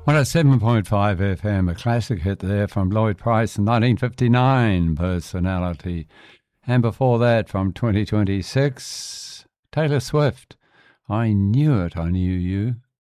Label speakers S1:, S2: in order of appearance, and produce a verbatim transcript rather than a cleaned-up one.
S1: one oh seven point five F M, a classic hit there from Lloyd Price in nineteen fifty-nine, Personality. And before that, from twenty twenty-six, Taylor Swift, I Knew It, I Knew You.